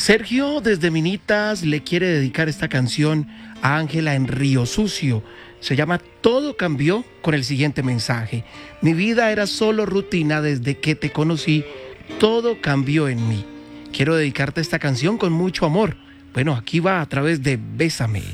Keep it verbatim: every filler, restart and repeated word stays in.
Sergio desde Minitas le quiere dedicar esta canción a Ángela en Río Sucio. Se llama Todo cambió con el siguiente mensaje. Mi vida era solo rutina desde que te conocí. Todo cambió en mí. Quiero dedicarte esta canción con mucho amor. Bueno, aquí va a través de Bésame.